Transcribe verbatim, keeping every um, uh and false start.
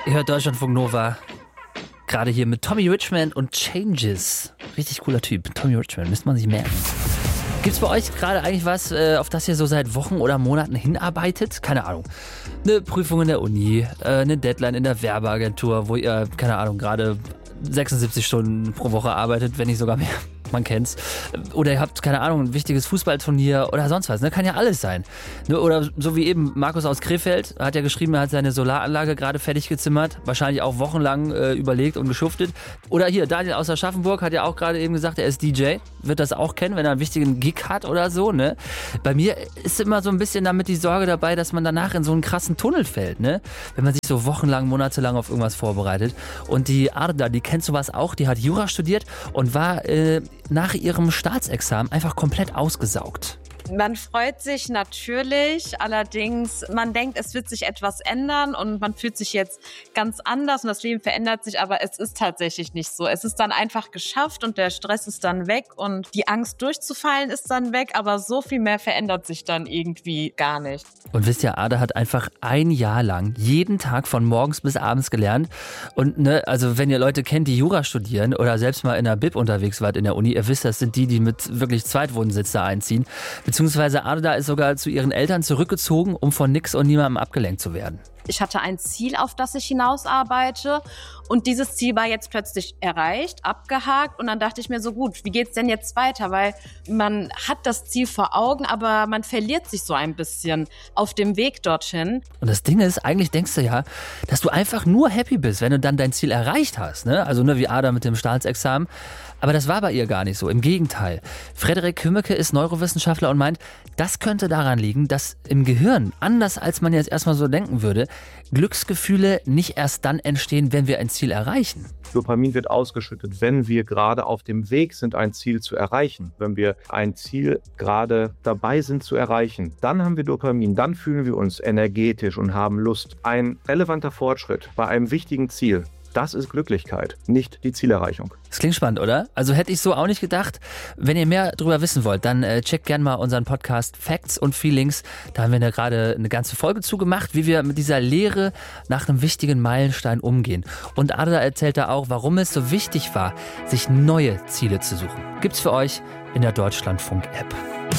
Ihr hört Deutschlandfunk Nova. Gerade hier mit Tommy Richman und Changes. Richtig cooler Typ. Tommy Richman, müsste man sich merken. Gibt's bei euch gerade eigentlich was, auf das ihr so seit Wochen oder Monaten hinarbeitet? Keine Ahnung. Eine Prüfung in der Uni, eine Deadline in der Werbeagentur, wo ihr, keine Ahnung, gerade sechsundsiebzig Stunden pro Woche arbeitet, wenn nicht sogar mehr. Man kennt's. Oder ihr habt, keine Ahnung, ein wichtiges Fußballturnier oder sonst was. Ne? Kann ja alles sein. Ne? Oder so wie eben Markus aus Krefeld hat ja geschrieben, er hat seine Solaranlage gerade fertig gezimmert. Wahrscheinlich auch wochenlang äh, überlegt und geschuftet. Oder hier, Daniel aus Aschaffenburg hat ja auch gerade eben gesagt, er ist D J. Wird das auch kennen, wenn er einen wichtigen Gig hat oder so. Ne? Bei mir ist immer so ein bisschen damit die Sorge dabei, dass man danach in so einen krassen Tunnel fällt. Ne? Wenn man sich so wochenlang, monatelang auf irgendwas vorbereitet. Und die Arda, die kennt sowas auch, die hat Jura studiert und war äh, nach ihrem Staatsexamen einfach komplett ausgesaugt. Man freut sich natürlich, allerdings man denkt, es wird sich etwas ändern und man fühlt sich jetzt ganz anders und das Leben verändert sich, aber es ist tatsächlich nicht so. Es ist dann einfach geschafft und der Stress ist dann weg und die Angst durchzufallen ist dann weg, aber so viel mehr verändert sich dann irgendwie gar nicht. Und wisst ihr, Ada hat einfach ein Jahr lang jeden Tag von morgens bis abends gelernt und ne, also wenn ihr Leute kennt, die Jura studieren oder selbst mal in der B I B unterwegs wart in der Uni, ihr wisst, das sind die, die mit wirklich Zweitwohnsitz da einziehen. Beziehungsweise Arda ist sogar zu ihren Eltern zurückgezogen, um von nix und niemandem abgelenkt zu werden. Ich hatte ein Ziel, auf das ich hinausarbeite und dieses Ziel war jetzt plötzlich erreicht, abgehakt und dann dachte ich mir so, gut, wie geht's denn jetzt weiter? Weil man hat das Ziel vor Augen, aber man verliert sich so ein bisschen auf dem Weg dorthin. Und das Ding ist, eigentlich denkst du ja, dass du einfach nur happy bist, wenn du dann dein Ziel erreicht hast. Ne? Also ne, wie Ada mit dem Staatsexamen. Aber das war bei ihr gar nicht so, im Gegenteil. Frederik Kümmeke ist Neurowissenschaftler und meint, das könnte daran liegen, dass im Gehirn, anders als man jetzt erstmal so denken würde, Glücksgefühle nicht erst dann entstehen, wenn wir ein Ziel erreichen. Dopamin wird ausgeschüttet, wenn wir gerade auf dem Weg sind, ein Ziel zu erreichen. Wenn wir ein Ziel gerade dabei sind zu erreichen, dann haben wir Dopamin, dann fühlen wir uns energetisch und haben Lust. Ein relevanter Fortschritt bei einem wichtigen Ziel, das ist Glücklichkeit, nicht die Zielerreichung. Das klingt spannend, oder? Also hätte ich so auch nicht gedacht. Wenn ihr mehr darüber wissen wollt, dann äh, checkt gerne mal unseren Podcast Facts und Feelings. Da haben wir da gerade eine ganze Folge zugemacht, wie wir mit dieser Lehre nach einem wichtigen Meilenstein umgehen. Und Ada erzählt da auch, warum es so wichtig war, sich neue Ziele zu suchen. Gibt's für euch in der Deutschlandfunk-App.